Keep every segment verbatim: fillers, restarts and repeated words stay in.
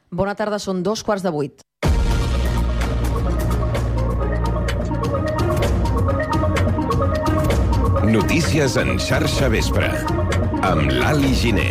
Bona tarda, són dos quarts de vuit. Notícies en xarxa vespre, amb l'Ali Giner.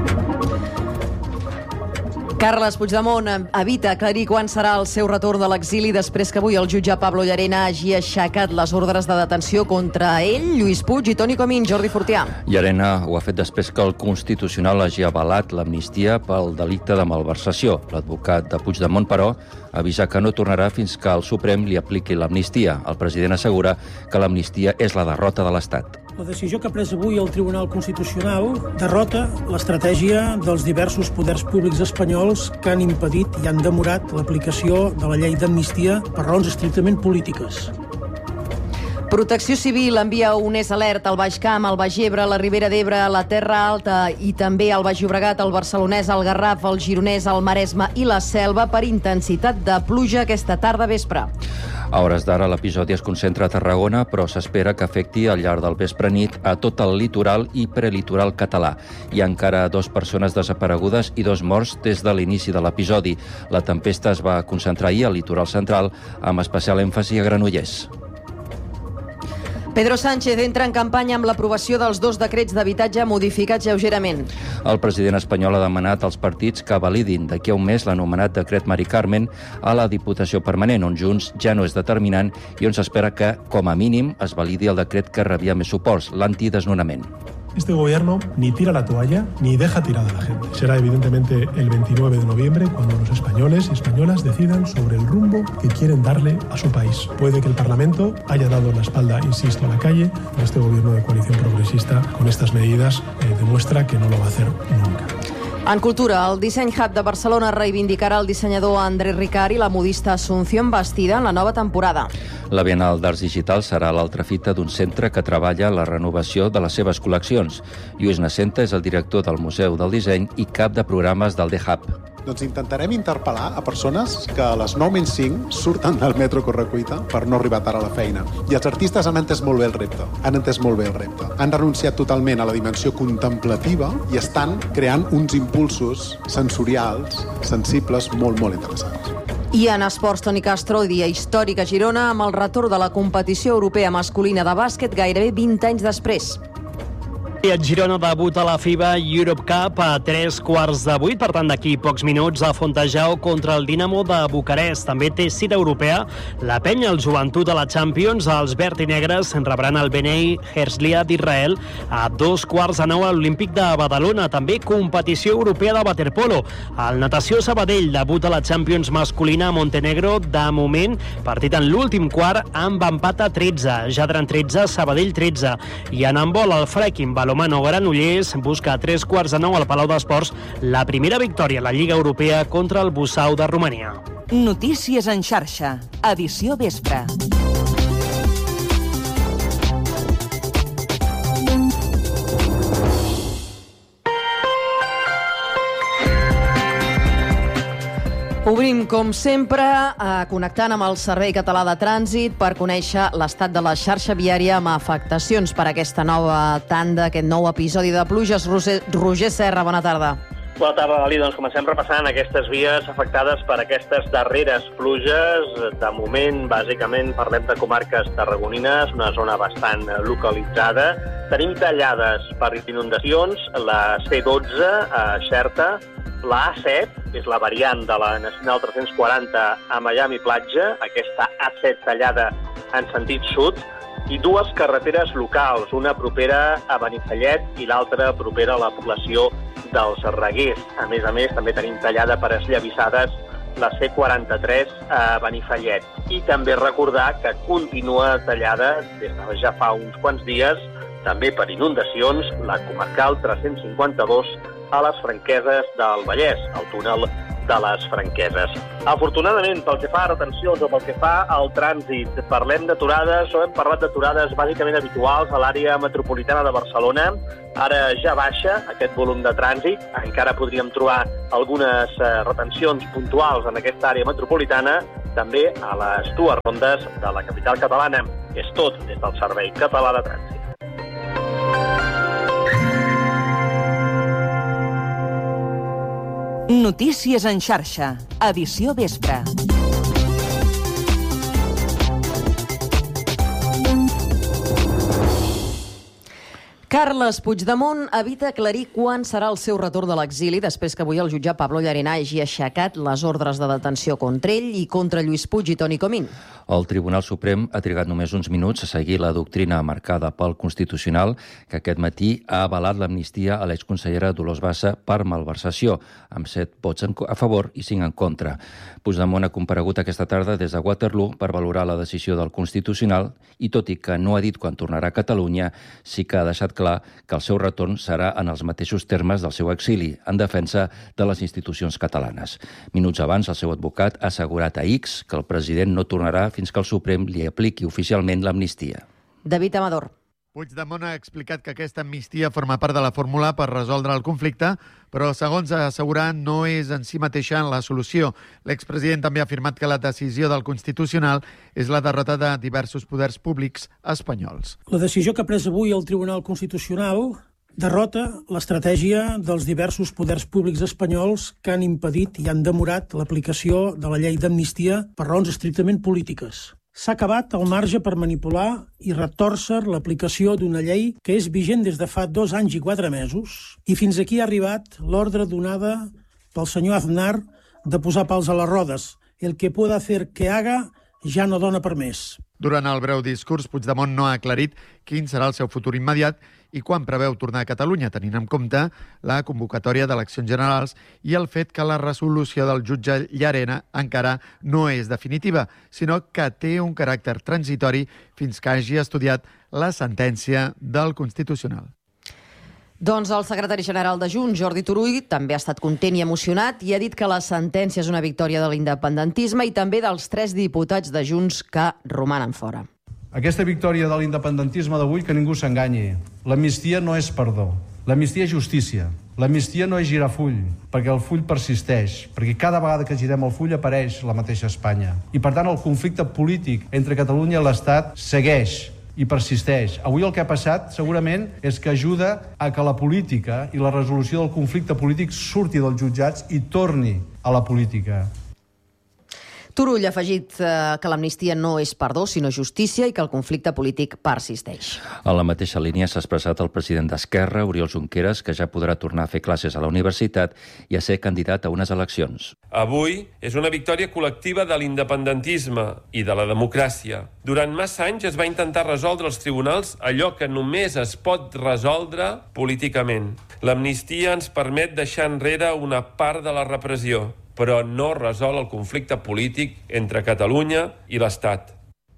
Carles Puigdemont evita aclarir quan serà el seu retorn de l'exili després que avui el jutge Pablo Llarena hagi aixecat les ordres de detenció contra ell, Lluís Puig i Toni Comín. Jordi Fortià. Llarena ho ha fet després que el Constitucional hagi avalat l'amnistia pel delicte de malversació. L'advocat de Puigdemont, però, avisa que no tornarà fins que el Suprem li apliqui l'amnistia. El president assegura que l'amnistia és la derrota de l'Estat. La decisió que ha pres avui el Tribunal Constitucional derrota l'estratègia dels diversos poders públics espanyols que han impedit i han demorat l'aplicació de la llei d'amnistia per raons estrictament polítiques. Protecció Civil envia un és alert al Baix Camp, al Baix Ebre, a la Ribera d'Ebre, a la Terra Alta i també al Baix Llobregat, al Barcelonès, al Garraf, al Gironès, al Maresme i la Selva per intensitat de pluja aquesta tarda vespre. A hores d'ara l'episodi es concentra a Tarragona, però s'espera que afecti al llarg del vespre nit a tot el litoral i prelitoral català. Hi ha encara dues persones desaparegudes i dos morts des de l'inici de l'episodi. La tempesta es va concentrar ahir al litoral central, amb especial èmfasi a Granollers. Pedro Sánchez entra en campanya amb l'aprovació dels dos decrets d'habitatge modificats lleugerament. El president espanyol ha demanat als partits que validin d'aquí a un mes l'anomenat decret Mari Carmen a la Diputació Permanent, on Junts ja no és determinant i on s'espera que, com a mínim, es validi el decret que rebia més suports, l'antidesnonament. Este gobierno ni tira la toalla ni deja tirada a la gente. Será evidentemente el veintinueve de noviembre cuando los españoles y españolas decidan sobre el rumbo que quieren darle a su país. Puede que el Parlamento haya dado la espalda, insisto, a la calle. Este gobierno de coalición progresista con estas medidas eh, demuestra que no lo va a hacer nunca. En cultura, el Disseny Hub de Barcelona reivindicarà el dissenyador André Ricard i la modista Asunción Bastida en la nova temporada. La Bienal d'Arts Digitals serà l'altra fita d'un centre que treballa la renovació de les seves col·leccions. Lluís Nascenta és el director del Museu del Disseny i cap de programes del The Hub. Doncs intentarem interpel·lar a persones que a les nou menys cinc surten del metro Correcuita per no arribar tard a la feina. I els artistes han entès molt bé el repte. Han entès molt bé el repte. Han renunciat totalment a la dimensió contemplativa i estan creant uns impulsos sensorials, sensibles, molt, molt interessants. I en esports, Toni Castro, dia històric a Girona amb el retorn de la competició europea masculina de bàsquet gairebé vint anys després. I a Girona debuta la FIBA Europe Cup a tres quarts de vuit, per tant d'aquí pocs minuts a Fontejau contra el Dinamo de Bucarest. També té cita europea la penya, el joventut de la Champions. Els verd i negres rebran el Bnei Herzliya d'Israel a dos quarts de nou a l'Olímpic de Badalona. També competició europea de waterpolo. El Natació Sabadell debuta la Champions masculina a Montenegro. De moment, partit en l'últim quart amb empat a tretze. Jadran tretze, Sabadell tretze. I en handbol, el Frekin Balomano Granollers busca a tres quarts de nou al Palau d'Esports la primera victòria a la Lliga Europea contra el Bussau de Romania. Notícies en xarxa, edició vespre. Obrim, com sempre, eh, connectant amb el Servei Català de Trànsit per conèixer l'estat de la xarxa viària amb afectacions per aquesta nova tanda, aquest nou episodi de pluges. Roger, Roger Serra, bona tarda. Bona tarda, Dalí. Doncs comencem repassant aquestes vies afectades per aquestes darreres pluges. De moment, bàsicament, parlem de comarques tarragonines, una zona bastant localitzada. Tenim tallades per inundacions, la C dotze a Xerta, la A set, que és la variant de la Nacional tres-cents quaranta a Miami Platja, aquesta A set tallada en sentit sud, i dues carreteres locals, una propera a Benifallet i l'altra propera a la població dels Reguers. A més a més, també tenim tallada per esllavissades la C quaranta-tres a Benifallet. I també recordar que continua tallada des de ja fa uns quants dies, també per inundacions, la comarcal tres-cents cinquanta-dos a les Franqueses del Vallès, al túnel de les Franqueses. Afortunadament, pel que fa a retencions o pel que fa al trànsit, parlem d'aturades o hem parlat d'aturades bàsicament habituals a l'àrea metropolitana de Barcelona. Ara ja baixa aquest volum de trànsit. Encara podríem trobar algunes retencions puntuals en aquesta àrea metropolitana, també a les dues rondes de la capital catalana. És tot des del Servei Català de Trànsit. Notícies en xarxa, edició vespre. Carles Puigdemont evita aclarir quan serà el seu retorn de l'exili després que avui el jutge Pablo Llarena hagi aixecat les ordres de detenció contra ell i contra Lluís Puig i Toni Comín. El Tribunal Suprem ha trigat només uns minuts a seguir la doctrina marcada pel Constitucional, que aquest matí ha avalat l'amnistia a l'exconsellera Dolors Bassa per malversació, amb set vots a favor i cinc en contra. Puigdemont ha comparegut aquesta tarda des de Waterloo per valorar la decisió del Constitucional i, tot i que no ha dit quan tornarà a Catalunya, sí que ha deixat clar que el seu retorn serà en els mateixos termes del seu exili, en defensa de les institucions catalanes. Minuts abans, el seu advocat ha assegurat a X que el president no tornarà fins que el Suprem li apliqui oficialment l'amnistia. David Amador. Puigdemont ha explicat que aquesta amnistia forma part de la fórmula per resoldre el conflicte, però, segons ha assegurat, no és en si mateixa la solució. L'expresident també ha afirmat que la decisió del Constitucional és la derrota de diversos poders públics espanyols. La decisió que ha pres avui el Tribunal Constitucional derrota l'estratègia dels diversos poders públics espanyols que han impedit i han demorat l'aplicació de la llei d'amnistia per raons estrictament polítiques. S'ha acabat el marge per manipular i retòrcer l'aplicació d'una llei que és vigent des de fa dos anys i quatre mesos i fins aquí ha arribat l'ordre donada pel senyor Aznar de posar pals a les rodes. El que pueda hacer que haga ja no dona per més. Durant el breu discurs, Puigdemont no ha aclarit quin serà el seu futur immediat i quan preveu tornar a Catalunya, tenint en compte la convocatòria d'eleccions generals i el fet que la resolució del jutge Llarena encara no és definitiva, sinó que té un caràcter transitori fins que hagi estudiat la sentència del Constitucional. Doncs el secretari general de Junts, Jordi Turull, també ha estat content i emocionat i ha dit que la sentència és una victòria de l'independentisme i també dels tres diputats de Junts que romanen fora. Aquesta victòria de l'independentisme d'avui, que ningú s'enganyi. L'amnistia no és perdó. L'amnistia és justícia. L'amnistia no és girar full, perquè el full persisteix, perquè cada vegada que girem el full apareix la mateixa Espanya. I, per tant, el conflicte polític entre Catalunya i l'Estat segueix i persisteix. Avui el que ha passat, segurament, és que ajuda a que la política i la resolució del conflicte polític surti dels jutjats i torni a la política. Turull ha afegit eh, que l'amnistia no és perdó, sinó justícia i que el conflicte polític persisteix. A la mateixa línia s'ha expressat el president d'Esquerra, Oriol Junqueras, que ja podrà tornar a fer classes a la universitat i a ser candidat a unes eleccions. Avui és una victòria col·lectiva de l'independentisme i de la democràcia. Durant massa anys es va intentar resoldre als tribunals allò que només es pot resoldre políticament. L'amnistia ens permet deixar enrere una part de la repressió, però no resol el conflicte polític entre Catalunya i l'Estat.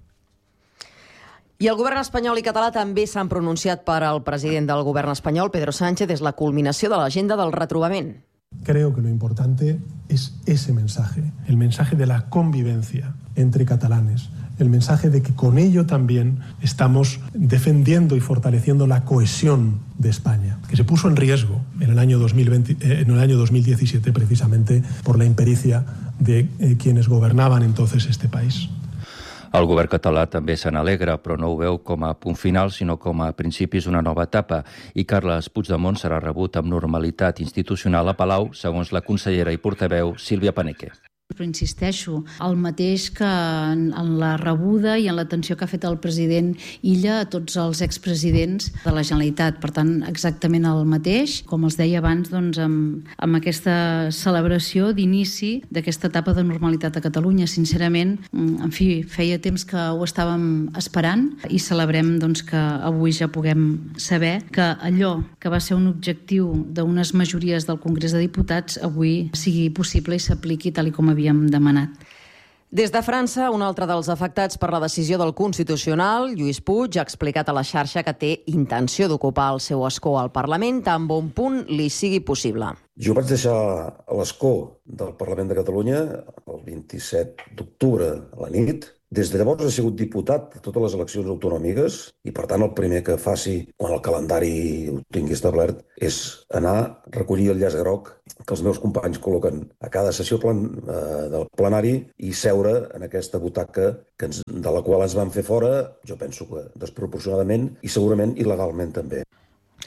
I el govern espanyol i català també s'han pronunciat per al president del govern espanyol, Pedro Sánchez, és la culminació de l'agenda del retrobament. Creo que lo importante es ese mensaje, el mensaje de la convivencia entre catalanes, el mensaje de que con ello también estamos defendiendo y fortaleciendo la cohesión de España, que se puso en riesgo en el año dos mil veinte, eh, en el año dos mil diecisiete precisamente por la impericia de eh, quienes gobernaban entonces este país. El govern català també se n'alegra, però no ho veu com a punt final, sinó com a principis d'una nova etapa. I Carles Puigdemont serà rebut amb normalitat institucional a Palau, segons la consellera i portaveu Sílvia Paneque. Però insisteixo, el mateix que en la rebuda i en l'atenció que ha fet el president Illa a tots els expresidents de la Generalitat. Per tant, exactament el mateix, com els deia abans, doncs, amb, amb aquesta celebració d'inici d'aquesta etapa de normalitat a Catalunya. Sincerament, en fi, feia temps que ho estàvem esperant i celebrem doncs, que avui ja puguem saber que allò que va ser un objectiu d'unes majories del Congrés de Diputats avui sigui possible i s'apliqui tal i com havia havíem demanat. Des de França, un altre dels afectats per la decisió del Constitucional, Lluís Puig, ha explicat a la xarxa que té intenció d'ocupar el seu escó al Parlament tan bon punt li sigui possible. Jo vaig deixar l'escó del Parlament de Catalunya el vint-i-set d'octubre a la nit. Des de llavors he sigut diputat de totes les eleccions autonòmiques i, per tant, el primer que faci quan el calendari ho tingui establert és anar a recollir el llaç groc que els meus companys col·loquen a cada sessió plan, eh, del plenari i seure en aquesta butaca que ens, de la qual ens van fer fora, jo penso que desproporcionadament i segurament il·legalment també.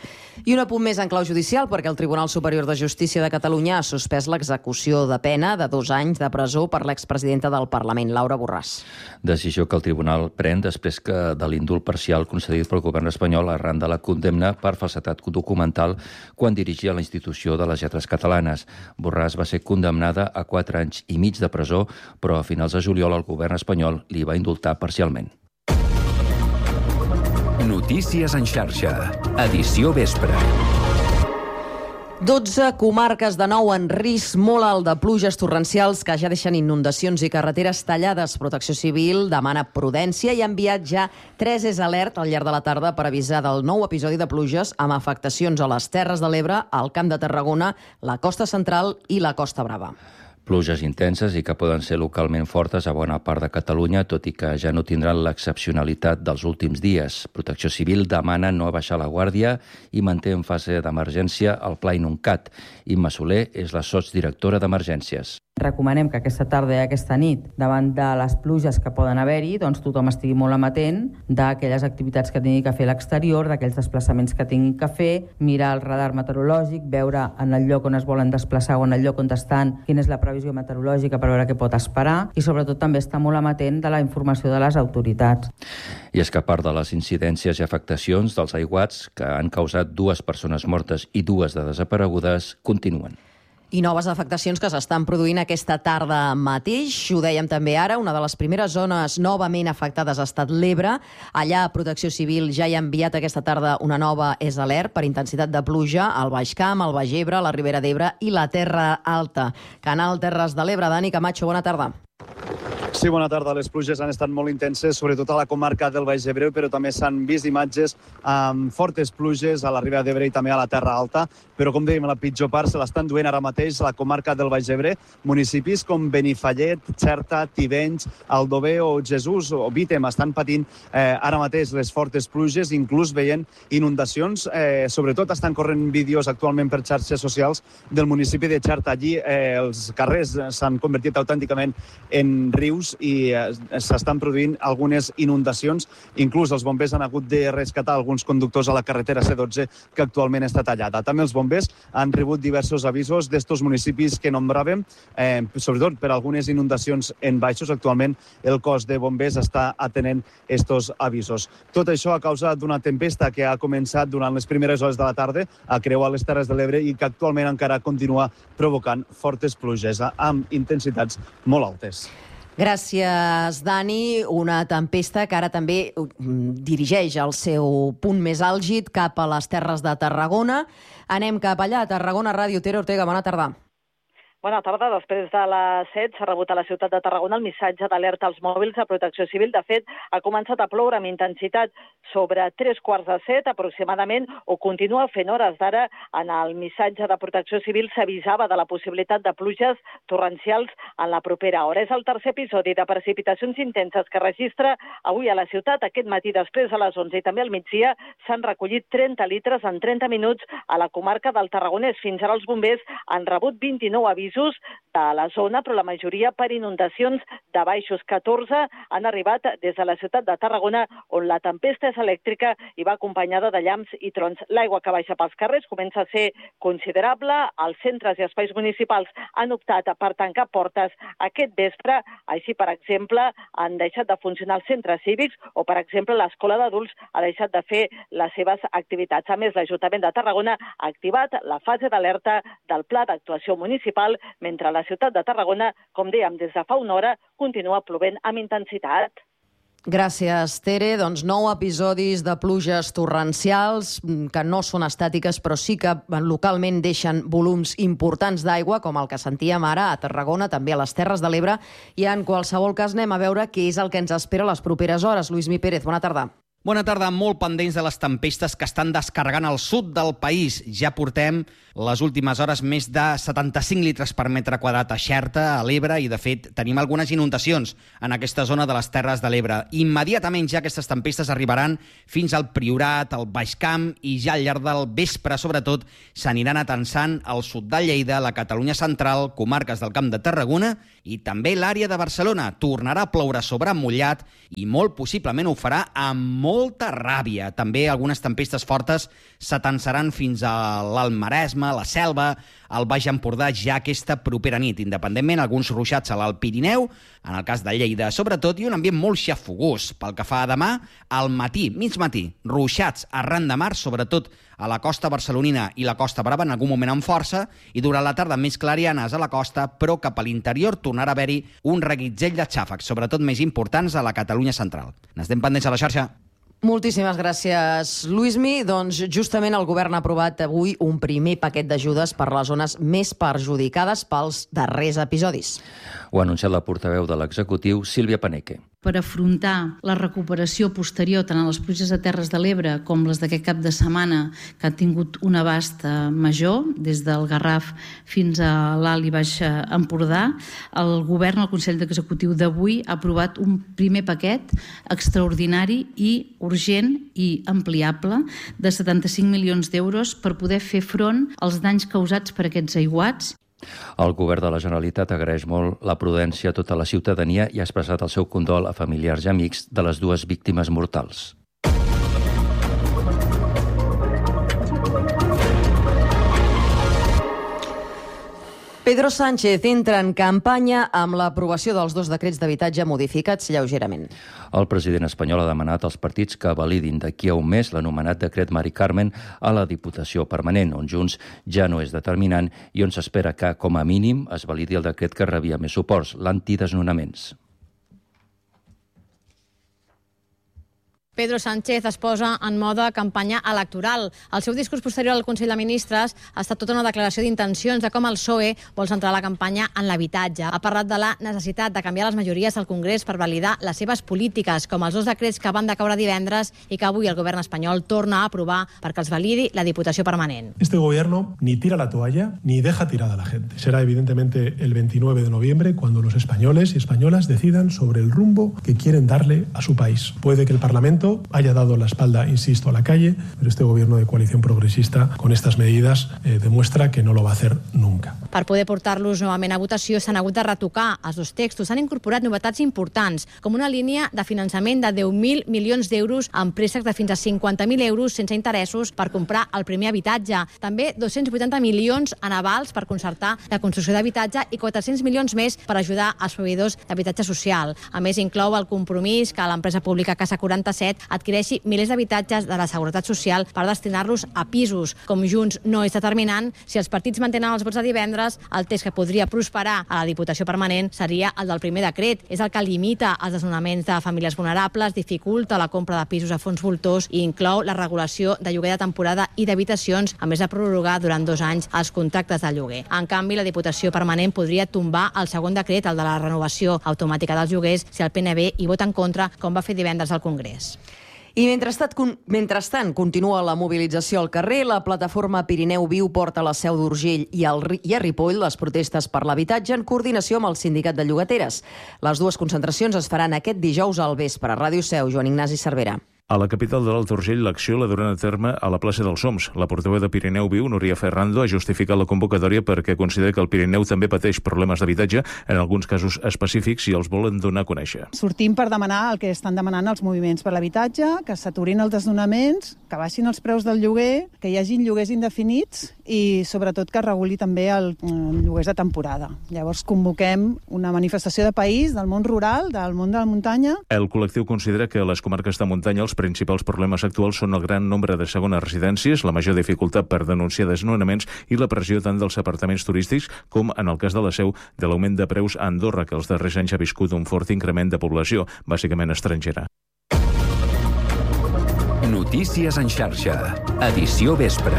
I un apunt més en clau judicial, perquè el Tribunal Superior de Justícia de Catalunya ha suspès l'execució de pena de dos anys de presó per l'expresidenta del Parlament, Laura Borràs. Decisió que el Tribunal pren després que de l'indult parcial concedit pel govern espanyol arran de la condemna per falsedat documental quan dirigia la institució de les lletres catalanes. Borràs va ser condemnada a quatre anys i mig de presó, però a finals de juliol el govern espanyol li va indultar parcialment. Notícies en xarxa. Edició vespre. dotze comarques de nou en risc molt alt de pluges torrencials que ja deixen inundacions i carreteres tallades. Protecció Civil demana prudència i ha enviat ja tres és alert al llarg de la tarda per avisar del nou episodi de pluges amb afectacions a les Terres de l'Ebre, al Camp de Tarragona, la Costa Central i la Costa Brava. Pluges intenses i que poden ser localment fortes a bona part de Catalunya, tot i que ja no tindran l'excepcionalitat dels últims dies. Protecció Civil demana no abaixar la guàrdia i manté en fase d'emergència el Pla Inuncat. Imma Soler és la sotsdirectora d'Emergències. Recomanem que aquesta tarda i aquesta nit, davant de les pluges que poden haver-hi, doncs tothom estigui molt amatent d'aquelles activitats que tingui que fer a l'exterior, d'aquells desplaçaments que tingui que fer, mirar el radar meteorològic, veure en el lloc on es volen desplaçar o en el lloc on estan quina és la previsió meteorològica per veure què pot esperar i sobretot també estar molt amatent de la informació de les autoritats. I és que a part de les incidències i afectacions dels aiguats que han causat dues persones mortes i dues de desaparegudes, continuen. I noves afectacions que s'estan produint aquesta tarda mateix. Ho dèiem també ara, una de les primeres zones novament afectades ha estat l'Ebre. Allà Protecció Civil ja hi ha enviat aquesta tarda una nova és alert per intensitat de pluja al Baix Camp, al Baix Ebre, la Ribera d'Ebre i la Terra Alta. Canal Terres de l'Ebre. Dani Camacho, bona tarda. Sí, bona tarda. Les pluges han estat molt intenses, sobretot a la comarca del Baix Ebre, però també s'han vist imatges amb fortes pluges a la Ribera d'Ebre i també a la Terra Alta. Però, com dèiem, la pitjor part se l'estan duent ara mateix a la comarca del Baix Ebre. Municipis com Benifallet, Xerta, Tivenys, Aldover o Jesús o Vítem estan patint eh, ara mateix les fortes pluges, inclús veient inundacions. Eh, sobretot estan corrent vídeos actualment per xarxes socials del municipi de Xerta. Allí eh, els carrers s'han convertit autènticament en rius i eh, s'estan produint algunes inundacions. Inclús els bombers han hagut de rescatar alguns conductors a la carretera C dotze que actualment està tallada. També els bombers han rebut diversos avisos d'estos municipis que nombràvem, eh, sobretot per algunes inundacions en baixos. Actualment el cos de bombers està atenent estos avisos. Tot això a causa d'una tempesta que ha començat durant les primeres hores de la tarda a creuar les Terres de l'Ebre i que actualment encara continua provocant fortes pluges amb intensitats molt altes. Gràcies, Dani. Una tempesta que ara també dirigeix el seu punt més àlgid cap a les Terres de Tarragona. Anem cap allà, a Tarragona Ràdio. Tere Ortega, bona tarda. Bona tarda. Després de les set s'ha rebut a la ciutat de Tarragona el missatge d'alerta als mòbils de Protecció Civil. De fet, ha començat a ploure amb intensitat sobre tres quarts de set aproximadament, o continua fent hores d'ara. En el missatge de Protecció Civil s'avisava de la possibilitat de pluges torrencials en la propera hora. És el tercer episodi de precipitacions intenses que registra avui a la ciutat. Aquest matí, després de les onze i també al migdia, s'han recollit trenta litres en trenta minuts a la comarca del Tarragonès. Fins ara els bombers han rebut vint-i-nou avisos de la zona, però la majoria per inundacions de baixos. catorze han arribat des de la ciutat de Tarragona, on la tempesta és elèctrica i va acompanyada de llamps i trons. L'aigua que baixa pels carrers comença a ser considerable. Els centres i espais municipals han optat per tancar portes aquest vespre. Així, per exemple, han deixat de funcionar els centres cívics o, per exemple, l'escola d'adults ha deixat de fer les seves activitats. A més, l'Ajuntament de Tarragona ha activat la fase d'alerta del Pla d'Actuació Municipal, mentre la ciutat de Tarragona, com dèiem des de fa una hora, continua plovent amb intensitat. Gràcies, Tere. Doncs nou episodis de pluges torrencials que no són estàtiques, però sí que localment deixen volums importants d'aigua, com el que sentíem ara a Tarragona, també a les Terres de l'Ebre. I en qualsevol cas anem a veure què és el que ens espera les properes hores. Lluís Mi Pérez, bona tarda. Bona tarda, molt pendents de les tempestes que estan descarregant al sud del país. Ja portem les últimes hores més de setanta-cinc litres per metre quadrat a Xerta, a l'Ebre, i de fet tenim algunes inundacions en aquesta zona de les Terres de l'Ebre. Immediatament ja aquestes tempestes arribaran fins al Priorat, al Baix Camp, i ja al llarg del vespre, sobretot, s'aniran atensant al sud de Lleida, la Catalunya central, comarques del Camp de Tarragona i també l'àrea de Barcelona. Tornarà a ploure sobre mullat i molt possiblement ho farà amb molt molta ràbia. També algunes tempestes fortes s'atansaran fins a l'Alt Maresme, la Selva, al Baix Empordà ja aquesta propera nit. Independentment, alguns ruixats a l'Alt Pirineu, en el cas de Lleida sobretot, i un ambient molt xafogós. Pel que fa a demà, al matí, mig matí, ruixats arran de mar, sobretot a la costa barcelonina i la costa brava, en algun moment amb força, i durant la tarda més clarianes a la costa, però cap a l'interior tornarà a haver-hi un reguitzell de xàfecs, sobretot més importants a la Catalunya central. N'estem pendents a la xarxa. Moltíssimes gràcies, Luismi. Doncs justament el govern ha aprovat avui un primer paquet d'ajudes per les zones més perjudicades pels darrers episodis. Ho ha anunciat la portaveu de l'executiu, Sílvia Paneque. Per afrontar la recuperació posterior tant a les pluges a Terres de l'Ebre com les d'aquest cap de setmana, que ha tingut un abast major, des del Garraf fins a l'Alt i Baix Empordà, el govern, el Consell Executiu d'avui, ha aprovat un primer paquet extraordinari i urgent i ampliable de setanta-cinc milions d'euros per poder fer front als danys causats per aquests aiguats. El govern de la Generalitat agraeix molt la prudència a tota la ciutadania i ha expressat el seu condol a familiars i amics de les dues víctimes mortals. Pedro Sánchez entra en campanya amb l'aprovació dels dos decrets d'habitatge modificats lleugerament. El president espanyol ha demanat als partits que validin d'aquí a un mes l'anomenat decret Mari Carmen a la Diputació Permanent, on Junts ja no és determinant i on s'espera que, com a mínim, es validi el decret que rebia més suports, l'antidesnonaments. Pedro Sánchez es posa en mode campanya electoral. El seu discurs posterior al Consell de Ministres ha estat tota una declaració d'intencions de com el P S O E vol centrar la campanya en l'habitatge. Ha parlat de la necessitat de canviar les majories al Congrés per validar les seves polítiques, com els dos decrets que van decaure divendres i que avui el govern espanyol torna a aprovar perquè els validi la Diputació Permanent. Este gobierno ni tira la toalla ni deja tirada a la gente. Será evidentemente el veintinueve de noviembre cuando los españoles y españolas decidan sobre el rumbo que quieren darle a su país. Puede que el Parlamento haya dado la espalda, insisto, a la calle, pero este gobierno de coalición progresista con estas medidas eh, demuestra que no lo va a hacer nunca. Per poder portar-los novament a votació s'han hagut de retocar els dos textos. S'han incorporat novetats importants, com una línia de finançament de deu mil milions d'euros amb préstecs de fins a cinquanta mil euros sense interessos per comprar el primer habitatge. També dos-cents vuitanta milions en avals per concertar la construcció d'habitatge i quatre-cents milions més per ajudar als proveïdors d'habitatge social. A més, inclou el compromís que l'empresa pública Casa quaranta-set adquireixi milers d'habitatges de la Seguretat Social per destinar-los a pisos. Com Junts no és determinant, si els partits mantenen els vots de divendres, el text que podria prosperar a la Diputació Permanent seria el del primer decret. És el que limita els desnonaments de famílies vulnerables, dificulta la compra de pisos a fons voltors i inclou la regulació de lloguer de temporada i d'habitacions, a més de prorrogar durant dos anys els contractes de lloguer. En canvi, la Diputació Permanent podria tombar el segon decret, el de la renovació automàtica dels lloguers, si el P N B hi vota en contra, com va fer divendres al Congrés. I mentrestant, mentrestant continua la mobilització al carrer. La plataforma Pirineu Viu porta a la Seu d'Urgell i, al, i a Ripoll les protestes per l'habitatge en coordinació amb el sindicat de llogateres. Les dues concentracions es faran aquest dijous al vespre. Ràdio Seu, Joan Ignasi Cervera. A la capital de l'Alt Urgell, l'acció la duran a terme a la plaça dels Oms. La portaveu de Pirineu Viu, Núria Ferrando, ha justificat la convocatòria perquè considera que el Pirineu també pateix problemes d'habitatge, en alguns casos específics, i els volen donar a conèixer. Sortim per demanar el que estan demanant els moviments per l'habitatge, que s'aturin els desnonaments, que baixin els preus del lloguer, que hi hagin lloguers indefinits i, sobretot, que reguli també el, el lloguers de temporada. Llavors, convoquem una manifestació de país, del món rural, del món de la muntanya. El col·lectiu considera que a les comarques de muntanya els principals problemes actuals són el gran nombre de segones residències, la major dificultat per denunciar desnonaments i la pressió tant dels apartaments turístics com, en el cas de la Seu, de l'augment de preus a Andorra, que els darrers anys ha viscut un fort increment de població, bàsicament estrangera. Notícies en xarxa. Edició vespre.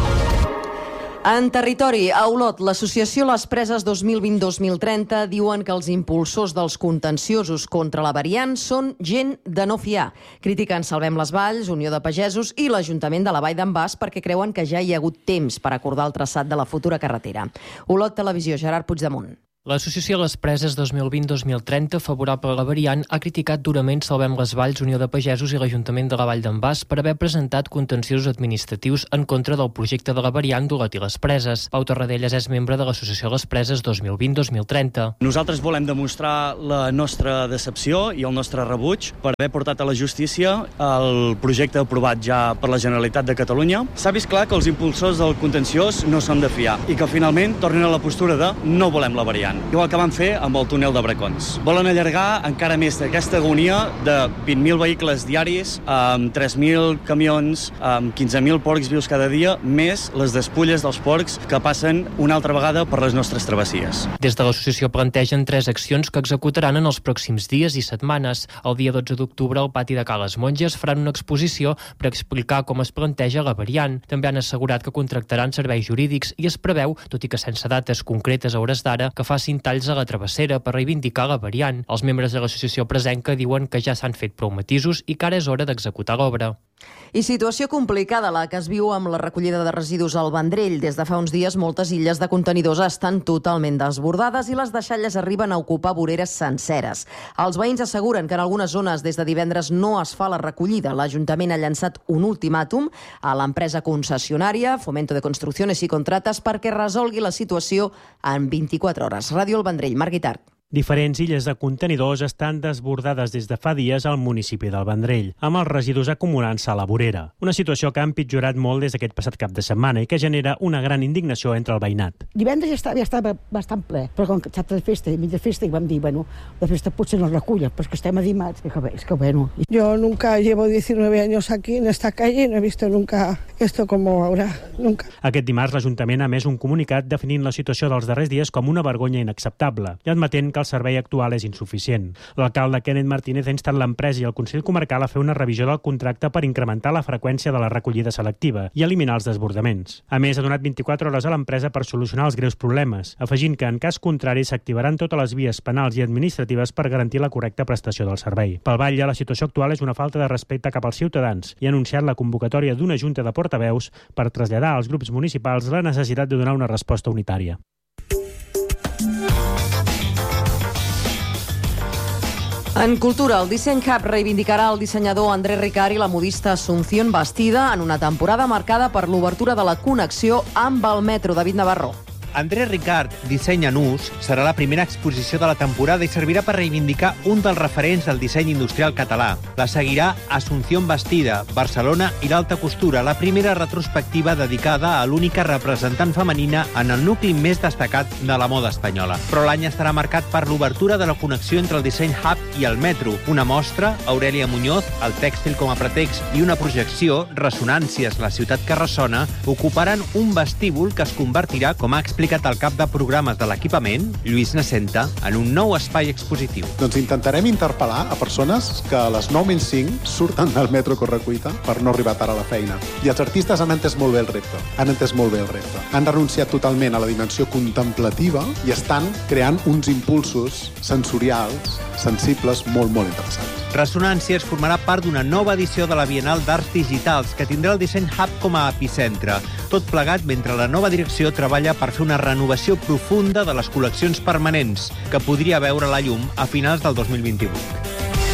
En territori, a Olot, l'associació Les Preses dos mil vint dos mil trenta diuen que els impulsors dels contenciosos contra la variant són gent de no fiar. Critiquen Salvem les Valls, Unió de Pagesos i l'Ajuntament de la Vall d'en Bas perquè creuen que ja hi ha hagut temps per acordar el traçat de la futura carretera. Olot Televisió, Gerard Puigdemont. L'associació Les Preses dos mil vint dos mil trenta, favorable a la variant, ha criticat durament Salvem les Valls, Unió de Pagesos i l'Ajuntament de la Vall d'en Bas per haver presentat contenciosos administratius en contra del projecte de la variant d'Olot i les Preses. Pau Tarradellas és membre de l'associació Les Preses dos mil vint dos mil trenta. Nosaltres volem demostrar la nostra decepció i el nostre rebuig per haver portat a la justícia el projecte aprovat ja per la Generalitat de Catalunya. S'ha vist clar que els impulsors del contenciós no són de fiar i que finalment tornen a la postura de no volem la variant. Igual que van fer amb el túnel de Bracons. Volen allargar encara més aquesta agonia de vint mil vehicles diaris, amb tres mil camions, amb quinze mil porcs vius cada dia, més les despulles dels porcs que passen una altra vegada per les nostres travessies. Des de l'associació plantegen tres accions que executaran en els pròxims dies i setmanes. El dia dotze d'octubre, al pati de Ca les Monges, faran una exposició per explicar com es planteja la variant. També han assegurat que contractaran serveis jurídics i es preveu, tot i que sense dates concretes a hores d'ara, que facin talls a la travessera per reivindicar la variant. Els membres de l'associació presenca diuen que ja s'han fet prou matisos i que ara és hora d'executar l'obra. I situació complicada la que es viu amb la recollida de residus al Vendrell. Des de fa uns dies moltes illes de contenidors estan totalment desbordades i les deixalles arriben a ocupar voreres senceres. Els veïns asseguren que en algunes zones des de divendres no es fa la recollida. L'Ajuntament ha llançat un ultimàtum a l'empresa concessionària Fomento de Construcciones y Contratas perquè resolgui la situació en vint-i-quatre hores. Ràdio El Vendrell, Marc Guitart. Diferents illes de contenidors estan desbordades des de fa dies al municipi del Vendrell, amb els residus acumulant-se a la vorera. Una situació que ha empitjorat molt des d'aquest passat cap de setmana i que genera una gran indignació entre el veïnat. Divendres ja estava, ja estava bastant ple, però com que xat de festa i mig de festa i vam dir, bueno, la festa potser no es reculla, però és que estem a dimarts. És que, és que bueno. Yo nunca llevo diecinueve años aquí en esta calle y no he visto nunca esto como ahora, nunca. Aquest dimarts l'Ajuntament ha emès un comunicat definint la situació dels darrers dies com una vergonya inacceptable i admetent que el servei actual és insuficient. L'alcalde Kenneth Martínez ha instat l'empresa i el Consell Comarcal a fer una revisió del contracte per incrementar la freqüència de la recollida selectiva i eliminar els desbordaments. A més, ha donat vint-i-quatre hores a l'empresa per solucionar els greus problemes, afegint que en cas contrari s'activaran totes les vies penals i administratives per garantir la correcta prestació del servei. Pel batlle, la situació actual és una falta de respecte cap als ciutadans i ha anunciat la convocatòria d'una junta de portaveus per traslladar als grups municipals la necessitat de donar una resposta unitària. En cultura, el Disseny Hub reivindicarà el dissenyador André Ricard i la modista Asunción Bastida en una temporada marcada per l'obertura de la connexió amb el metro. David Navarro. André Ricard, Disseny en ús, serà la primera exposició de la temporada i servirà per reivindicar un dels referents del disseny industrial català. La seguirà Asunción Bastida, Barcelona i l'alta costura, la primera retrospectiva dedicada a l'única representant femenina en el nucli més destacat de la moda espanyola. Però l'any estarà marcat per l'obertura de la connexió entre el Disseny Hub i el metro. Una mostra, Aurelia Muñoz, el tèxtil com a pretext i una projecció, Ressonàncies, la ciutat que ressona, ocuparan un vestíbul que es convertirà, com ha explicat explicat el cap de programes de l'equipament, Lluís Nacenta, en un nou espai expositiu. Doncs intentarem interpel·lar a persones que a les nou menys cinc surten del metro Correcuita per no arribar tard a la feina. I els artistes han entès molt bé el repte. Han entès molt bé el repte. Han renunciat totalment a la dimensió contemplativa i estan creant uns impulsos sensorials, sensibles, molt, molt interessants. Ressonàncies formarà part d'una nova edició de la Bienal d'Arts Digitals que tindrà el Disseny Hub com a epicentre. Tot plegat mentre la nova direcció treballa per fer una renovació profunda de les col·leccions permanents que podria veure la llum a finals del dos mil vint-i-vuit.